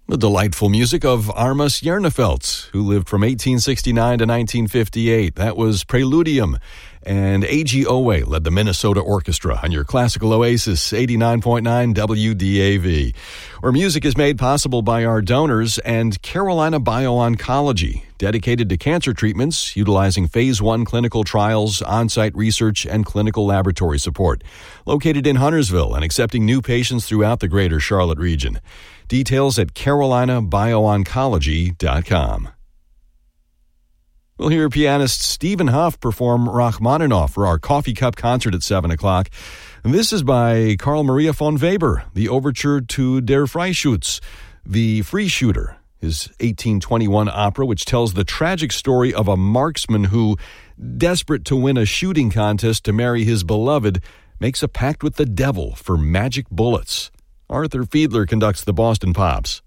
The delightful music of Armas Järnefelt, who lived from 1869 to 1958. That was Preludium. And A.G. Owe led the Minnesota Orchestra on your classical oasis, 89.9 WDAV, where music is made possible by our donors and Carolina Bio-Oncology, dedicated to cancer treatments utilizing Phase 1 clinical trials, on-site research, and clinical laboratory support. Located in Huntersville and accepting new patients throughout the greater Charlotte region. Details at carolinabioncology.com. We'll hear pianist Stephen Huff perform Rachmaninoff for our Coffee Cup concert at 7 o'clock. And this is by Carl Maria von Weber, the overture to Der Freischütz, the Free Shooter, his 1821 opera, which tells the tragic story of a marksman who, desperate to win a shooting contest to marry his beloved, makes a pact with the devil for magic bullets. Arthur Fiedler conducts the Boston Pops.